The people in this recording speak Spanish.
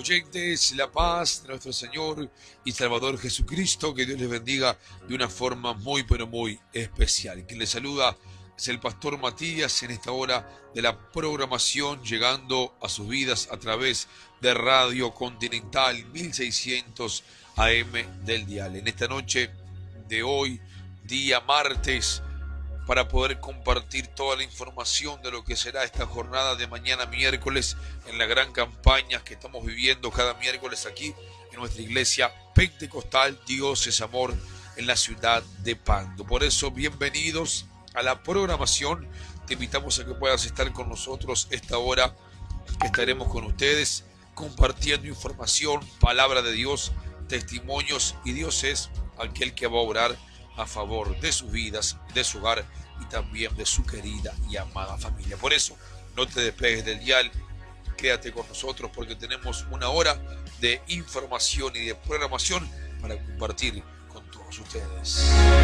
oyentes, la paz de nuestro Señor y Salvador Jesucristo, que Dios les bendiga de una forma muy pero muy especial. Quien les saluda es el pastor Matías en esta hora de la programación, llegando a sus vidas a través de Radio Continental 1600 AM del dial. En esta noche de hoy, día martes, para poder compartir toda la información de lo que será esta jornada de mañana miércoles en la gran campaña que estamos viviendo cada miércoles aquí en nuestra iglesia pentecostal Dios es Amor en la ciudad de Pando. Por eso, bienvenidos a la programación. Te invitamos a que puedas estar con nosotros esta hora que estaremos con ustedes compartiendo información, palabra de Dios, testimonios, y Dios es aquel que va a orar a favor de sus vidas, de su hogar y también de su querida y amada familia. Por eso, no te despegues del dial, quédate con nosotros porque tenemos una hora de información y de programación para compartir con todos ustedes.